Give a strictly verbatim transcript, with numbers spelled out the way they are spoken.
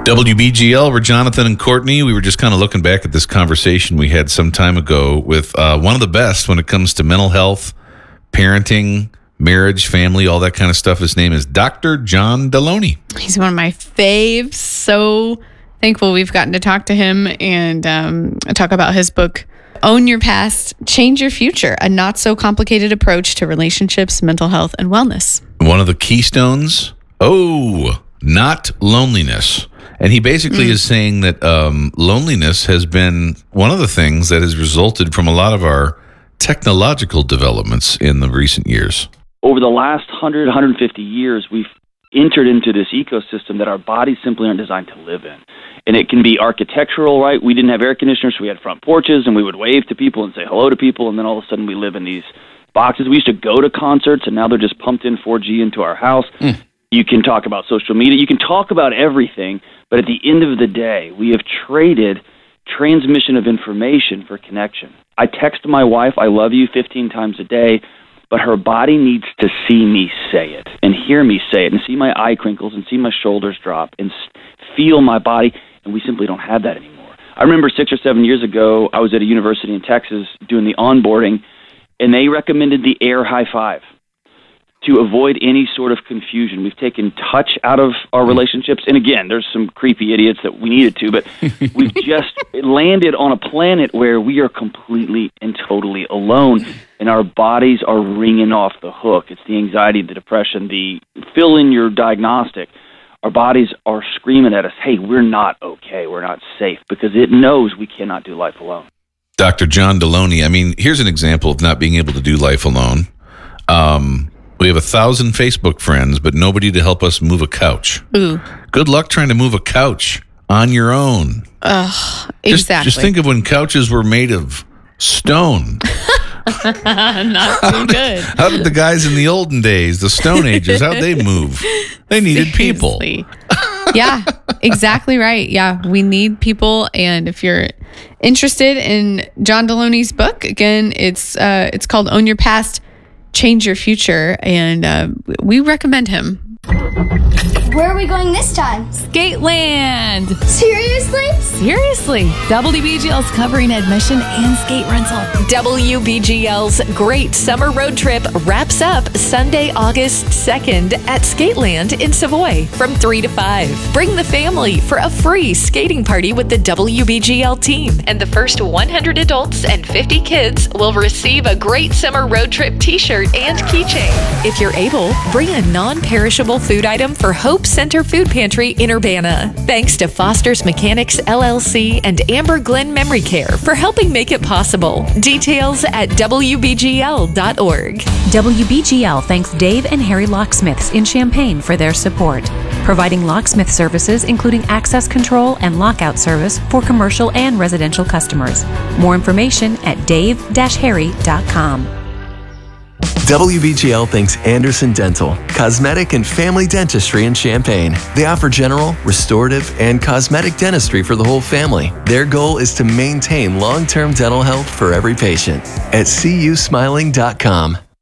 W B G L, we're Jonathan and Courtney. We were just kind of looking back at this conversation we had some time ago with uh, one of the best when it comes to mental health, parenting, marriage, family, all that kind of stuff. His name is Doctor John Delony. He's one of my faves. So thankful we've gotten to talk to him and um, talk about his book, Own Your Past, Change Your Future, a not so complicated approach to relationships, mental health, and wellness. One of the keystones, oh, not loneliness. And he basically mm. is saying that um, loneliness has been one of the things that has resulted from a lot of our technological developments in the recent years. Over the last one hundred, one hundred fifty years, we've entered into this ecosystem that our bodies simply aren't designed to live in. And it can be architectural, right? We didn't have air conditioners, so we had front porches, and we would wave to people and say hello to people, and then all of a sudden we live in these boxes. We used to go to concerts, and now they're just pumped in four G into our house. Mm. You can talk about social media. You can talk about everything, but at the end of the day, we have traded transmission of information for connection. I text my wife, I love you, fifteen times a day, but her body needs to see me say it and hear me say it and see my eye crinkles and see my shoulders drop and feel my body, and we simply don't have that anymore. I remember six or seven years ago, I was at a university in Texas doing the onboarding, and they recommended the air high five to avoid any sort of confusion. We've taken touch out of our relationships. And again, there's some creepy idiots that we needed to, but we've just landed on a planet where we are completely and totally alone, and our bodies are ringing off the hook. It's the anxiety, the depression, the fill in your diagnostic. Our bodies are screaming at us, hey, we're not okay, we're not safe, because it knows we cannot do life alone. Doctor John Delony, I mean, here's an example of not being able to do life alone. Um, We have a thousand Facebook friends, but nobody to help us move a couch. Ooh. Good luck trying to move a couch on your own. Ugh, just, exactly. Just think of when couches were made of stone. Not so how good. Did, how did the guys in the olden days, the Stone Ages, how'd they move? They needed people. Yeah, exactly right. Yeah, we need people. And if you're interested in John Delony's book, again, it's uh, it's called Own Your Past, Change Your Future, and uh, we recommend him. Where are we going this time? Skateland! Seriously? Seriously. W B G L's covering admission and skate rental. W B G L's great summer road trip wraps up Sunday, August second at Skateland in Savoy from three to five. Bring the family for a free skating party with the W B G L team, and the first one hundred adults and fifty kids will receive a great summer road trip t-shirt and keychain. If you're able, bring a non-perishable food item for Hope Center Food Pantry in Urbana. Thanks to Foster's Mechanics L L C and Amber Glen Memory Care for helping make it possible. Details at W B G L dot org. W B G L thanks Dave and Harry Locksmiths in Champaign for their support, providing locksmith services including access control and lockout service for commercial and residential customers. More information at dave dash harry dot com. W B G L thanks Anderson Dental, cosmetic and family dentistry in Champaign. They offer general, restorative, and cosmetic dentistry for the whole family. Their goal is to maintain long-term dental health for every patient. At c u smiling dot com.